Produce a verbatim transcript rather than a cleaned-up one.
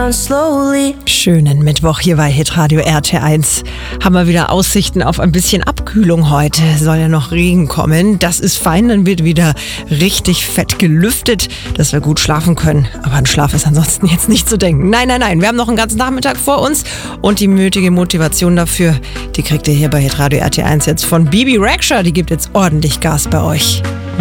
Schönen Mittwoch hier bei Hitradio R T eins. Haben wir wieder Aussichten auf ein bisschen Abkühlung heute. Soll ja noch Regen kommen. Das ist fein, dann wird wieder richtig fett gelüftet, dass wir gut schlafen können. Aber an Schlaf ist ansonsten jetzt nicht zu denken. Nein, nein, nein, wir haben noch einen ganzen Nachmittag vor uns und die nötige Motivation dafür, die kriegt ihr hier bei Hitradio R T eins jetzt von Bibi Rexha. Die gibt jetzt ordentlich Gas bei euch.